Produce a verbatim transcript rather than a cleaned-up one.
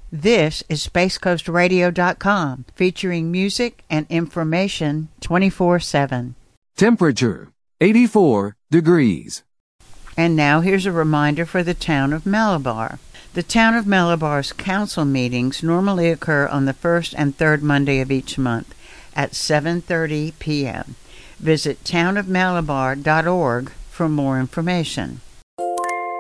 This is space coast radio dot com, featuring music and information twenty-four seven. Temperature, eighty-four degrees. And now here's a reminder for the town of Malabar. The town of Malabar's council meetings normally occur on the first and third Monday of each month at seven thirty p.m. Visit town of malabar dot org for more information.